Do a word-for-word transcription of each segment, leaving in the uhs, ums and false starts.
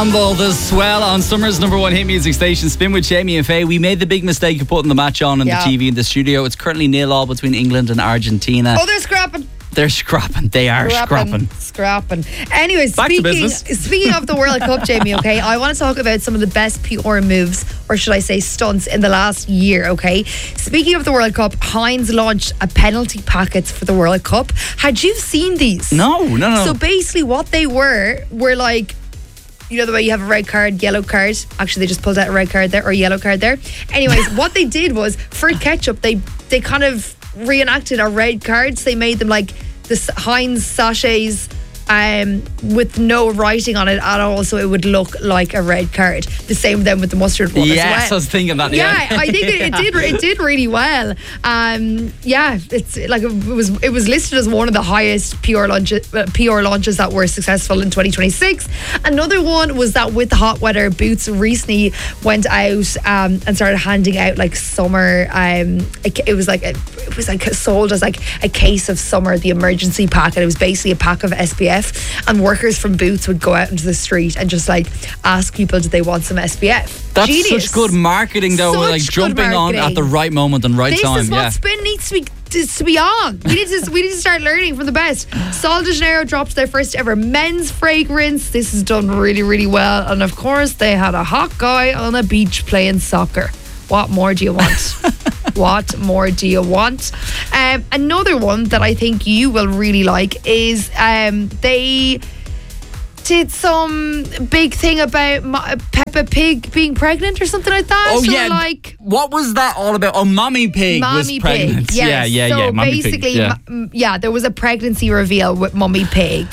Campbell, The Swell on Summer's number one hit music station. Spin with Jamie and Faye. We made the big mistake of putting the match on on yeah. the T V in the studio. It's currently nil all between England and Argentina. Oh, they're scrapping. They're scrapping. They are scrapping. Scrapping. Anyway, Back to speaking, business. speaking of the World Cup, Jamie, okay, I want to talk about some of the best P R moves, or should I say stunts, in the last year, okay? Speaking of the World Cup, Heinz launched a penalty packets for the World Cup. Had you seen these? No, no, no. So basically what they were, were like, you know the way you have a red card, yellow card? Actually, they just pulled out a red card there, or a yellow card there. Anyways, what they did was, for ketchup, they, they kind of reenacted our red cards. They made them like the Heinz sachets um, with no writing on it at all, so it would look like a red card. The same then with the mustard one. Yes, as well. I was thinking that. Yeah, Yeah, I think it, it did. It did really well. Um, yeah, it's like it was. It was listed as one of the highest P R launches, uh, P R launches that were successful in twenty twenty-six. Another one was that with the hot weather, Boots recently went out um, and started handing out like summer. Um, it, it was like a, it was like sold as like a case of summer, the emergency pack, and it was basically a pack of S P F. And workers from Boots would go out into the street and just like ask people, did they want some S P F? That's Genius. such good marketing, though. Such like good jumping on marketing. at the right moment and right This time. is what yeah. spin needs to be to be on. We need to we need to start learning from the best. Sol de Janeiro dropped their first ever men's fragrance. This is done really, really well. And of course, they had a hot guy on a beach playing soccer. What more do you want? What more do you want? Um, another one that I think you will really like is um, they did some big thing about Ma- Peppa Pig being pregnant or something like that. Oh, so yeah. like What was that all about? Oh, Mommy Pig was Mommy pregnant. Pig, yes. Yeah, yeah, so yeah. Mommy basically, Pig. Yeah. ma- yeah, there was a pregnancy reveal with Mummy Pig.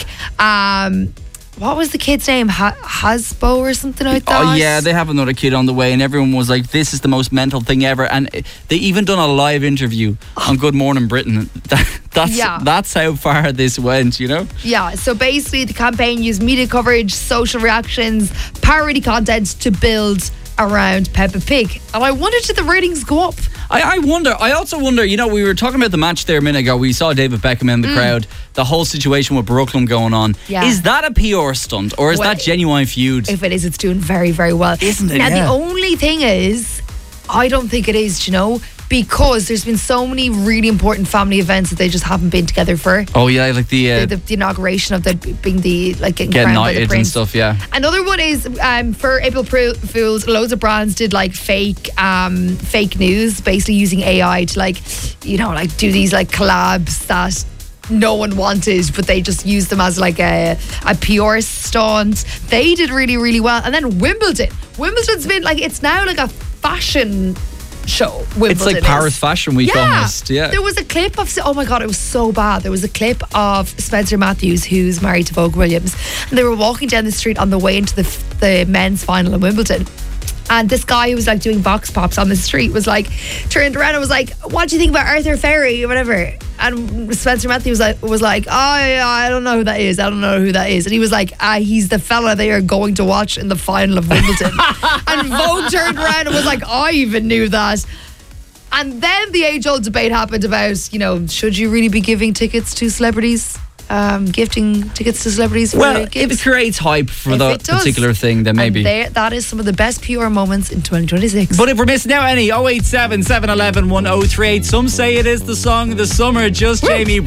Um, what was the kid's name? Ha- Hasbo or something like that? Oh yeah, they have another kid on the way, and everyone was like, "This is the most mental thing ever." And they even done a live interview on Good Morning Britain. That, that's Yeah. that's how far this went, you know. Yeah, so basically the campaign used media coverage, social reactions, parody content to build around Peppa Pig. And I wondered, did the ratings go up? I, I wonder. I also wonder. You know, we were talking about the match there a minute ago. We saw David Beckham in the crowd. The whole situation with Brooklyn going on. Yeah. Is that a P R stunt, or is Well, that genuine feud? If it is, it's doing very, very well. Isn't it? Now, Yeah. the only thing is, I don't think it is, do you know, because there's been so many really important family events that they just haven't been together for. Oh yeah, like the, uh, The, the, the inauguration of the being the like getting getting crowned by the knighted and prince. stuff. Yeah. Another one is um, for April Pro- Fools. Loads of brands did like fake, um, fake news, basically using A I to like, you know, like do these like collabs that no one wanted, but they just used them as like a a P R stunt. They did really, really well. And then Wimbledon. Wimbledon's been like, it's now like a fashion show. Wimbledon It's like is. Paris Fashion Week Yeah. almost. Yeah. There was a clip of, oh my God, it was so bad. There was a clip of Spencer Matthews, who's married to Vogue Williams, and they were walking down the street on the way into the, the men's final in Wimbledon. And this guy who was like doing vox pops on the street was like, turned around and was like, what do you think about Arthur Ferry or whatever? And Spencer Matthews was like, was like oh, yeah, I don't know who that is. I don't know who that is. And he was like, ah, he's the fella they are going to watch in the final of Wimbledon. And Vogue turned around and was like, I even knew that. And then the age-old debate happened about, you know, should you really be giving tickets to celebrities? Um, gifting tickets to celebrities for Well, gifts? if it creates hype for If the it does. particular thing, then maybe. And there, that is some of the best P R moments in twenty twenty-six. But if we're missing out any, oh eight seven, seven one one, one oh three eight. Some say it is the song of the summer, just Jamie